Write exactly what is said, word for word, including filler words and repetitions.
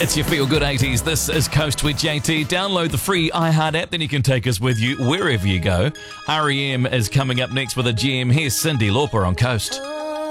It's your Feel Good eighties. This is Coast with J T. Download the free iHeart app, then you can take us with you wherever you go. R E M is coming up next with a gem. Here's Cyndi Lauper on Coast.